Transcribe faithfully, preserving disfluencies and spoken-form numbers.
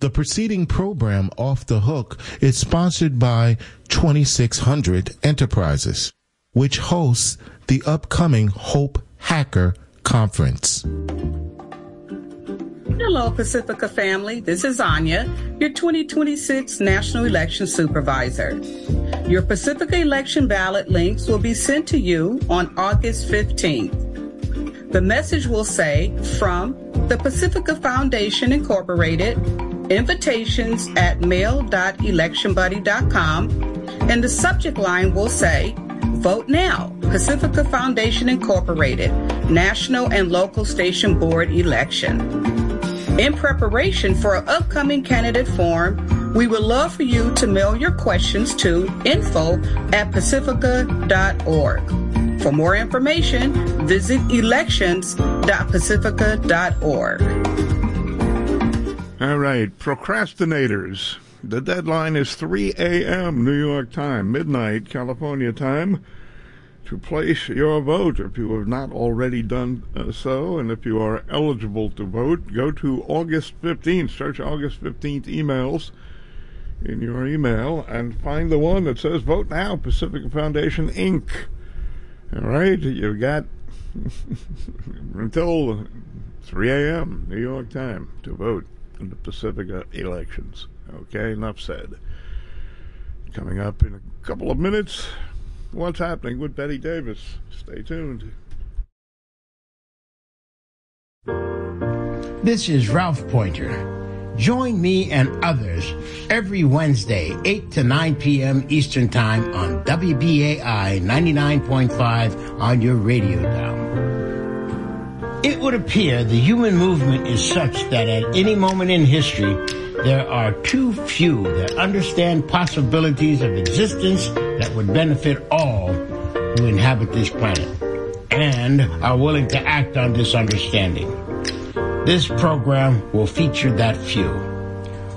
The preceding program, Off the Hook, is sponsored by twenty-six hundred Enterprises, which hosts the upcoming Hope Hacker Conference. Hello, Pacifica family. This is Anya, your twenty twenty-six National Election Supervisor. Your Pacifica election ballot links will be sent to you on August fifteenth. The message will say, from the Pacifica Foundation Incorporated, invitations at mail dot election buddy dot com, and the subject line will say, Vote Now, Pacifica Foundation Incorporated, National and Local Station Board Election. In preparation for an upcoming candidate forum, we would love for you to mail your questions to info at pacifica dot org. For more information, visit elections dot pacifica dot org. All right, procrastinators. The deadline is three a.m. New York time, midnight California time, to place your vote if you have not already done uh, so. And if you are eligible to vote, go to August fifteenth. Search August fifteenth emails in your email and find the one that says Vote Now, Pacifica Foundation, Incorporated. All right, you've got until three a.m. New York time to vote in the Pacifica elections. Okay, enough said. Coming up in a couple of minutes, what's happening with Betty Davis? Stay tuned. This is Ralph Pointer. Join me and others every Wednesday, eight to nine p.m. Eastern Time on W B A I ninety-nine point five on your radio dial. It would appear the human movement is such that at any moment in history, there are too few that understand possibilities of existence that would benefit all who inhabit this planet and are willing to act on this understanding. This program will feature that few.